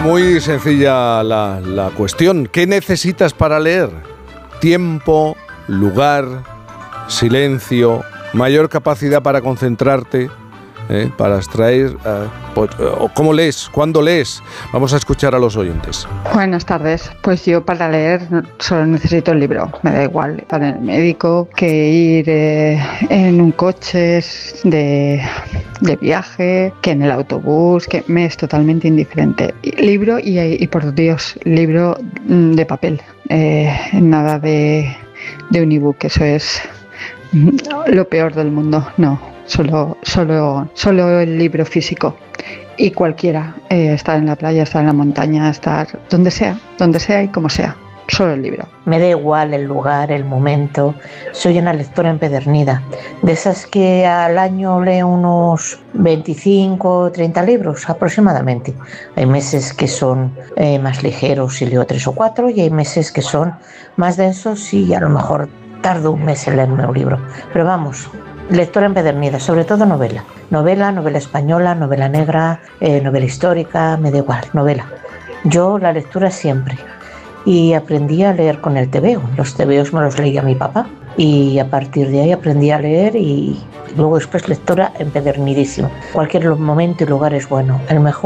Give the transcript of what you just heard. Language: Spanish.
muy sencilla la cuestión. ¿Qué necesitas para leer? Tiempo, lugar, silencio, mayor capacidad para concentrarte, para extraer... ¿Cómo lees? ¿Cuándo lees? Vamos a escuchar a los oyentes. Buenas tardes. Pues yo para leer solo necesito el libro. Me da igual estar en el médico que ir en un coche de viaje, que en el autobús, que me es totalmente indiferente. Libro y por Dios, libro de papel. Nada de un ebook, eso es lo peor del mundo. No, solo el libro físico. Y cualquiera, estar en la playa, estar en la montaña, estar donde sea y como sea, solo el libro. Me da igual el lugar, el momento, soy una lectora empedernida, de esas que al año leo unos 25 o 30 libros aproximadamente. Hay meses que son más ligeros y leo 3 o 4 y hay meses que son más densos y a lo mejor tardo un mes en leerme un libro, pero vamos... Lectora empedernida, sobre todo novela española, novela negra, novela histórica, me da igual, novela. Yo la lectura siempre. Y aprendí a leer con el tebeo. Los tebeos me los leía mi papá y a partir de ahí aprendí a leer y luego después lectora empedernidísima. Cualquier momento y lugar es bueno. El mejor